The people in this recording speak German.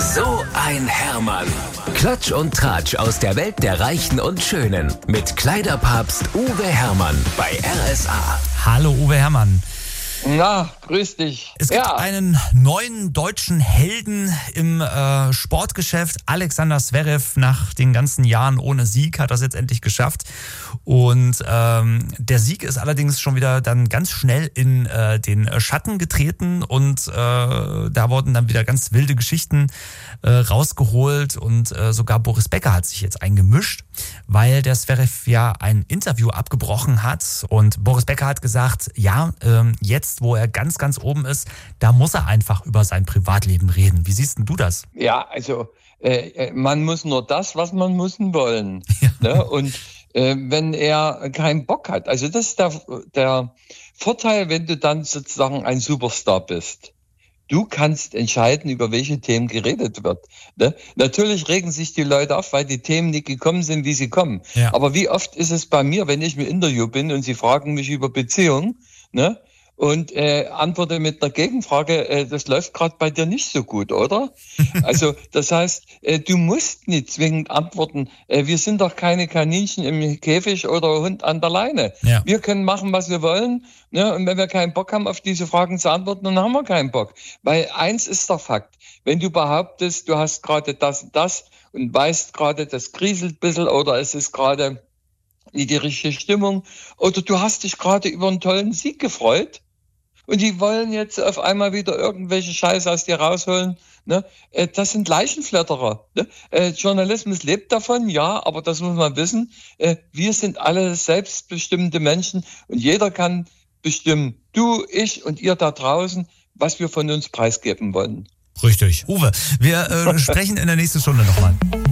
So ein Hermann. Klatsch und Tratsch aus der Welt der Reichen und Schönen. Mit Kleiderpapst Uwe Hermann bei RSA. Hallo Uwe Hermann. Na, grüß dich. Es gibt einen neuen deutschen Helden im Sportgeschäft. Alexander Zverev, nach den ganzen Jahren ohne Sieg, hat das jetzt endlich geschafft. Und der Sieg ist allerdings schon wieder dann ganz schnell in den Schatten getreten. Und da wurden dann wieder ganz wilde Geschichten rausgeholt. Und sogar Boris Becker hat sich jetzt eingemischt, weil der Zverev ja ein Interview abgebrochen hat. Und Boris Becker hat gesagt, ja, jetzt, wo er ganz, ganz oben ist, da muss er einfach über sein Privatleben reden. Wie siehst denn du das? Ja, also man muss nur das, was man müssen wollen. Ja. Ne? Und wenn er keinen Bock hat, also das ist der Vorteil, wenn du dann sozusagen ein Superstar bist. Du kannst entscheiden, über welche Themen geredet wird. Ne? Natürlich regen sich die Leute auf, weil die Themen nicht gekommen sind, wie sie kommen. Ja. Aber wie oft ist es bei mir, wenn ich im Interview bin und sie fragen mich über Beziehungen, ne? Und antworte mit einer Gegenfrage, das läuft gerade bei dir nicht so gut, oder? Also das heißt, du musst nicht zwingend antworten, wir sind doch keine Kaninchen im Käfig oder Hund an der Leine. Ja. Wir können machen, was wir wollen, ne? Und wenn wir keinen Bock haben, auf diese Fragen zu antworten, dann haben wir keinen Bock. Weil eins ist der Fakt, wenn du behauptest, du hast gerade das und das und weißt gerade, das kriselt ein bisschen oder es ist gerade nicht die richtige Stimmung oder du hast dich gerade über einen tollen Sieg gefreut, und die wollen jetzt auf einmal wieder irgendwelche Scheiße aus dir rausholen. Ne? Das sind Leichenflatterer. Ne? Journalismus lebt davon, ja, aber das muss man wissen. Wir sind alle selbstbestimmte Menschen und jeder kann bestimmen, du, ich und ihr da draußen, was wir von uns preisgeben wollen. Richtig. Uwe, wir sprechen in der nächsten Stunde nochmal.